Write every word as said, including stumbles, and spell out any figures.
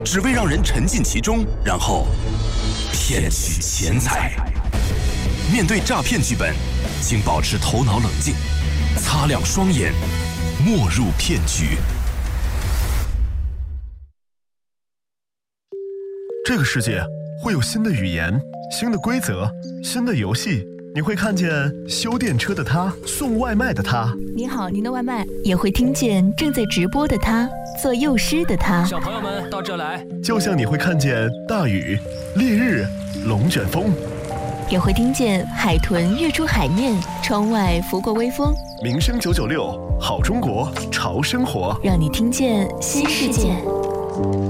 只为让人沉浸其中，然后骗取钱财。面对诈骗剧本，请保持头脑冷静，擦亮双眼，莫入骗局。 这个世界会有新的语言、新的规则、新的游戏。你会看见修电车的他，送外卖的他。 你好，您的外卖。也会听见正在直播的他，做幼师的他。 小朋友们到这来。 就像你会看见大雨、烈日、龙卷风。 也会听见海豚跃出海面，窗外拂过微风。 民生九九六，好中国，潮生活， 让你听见新世界。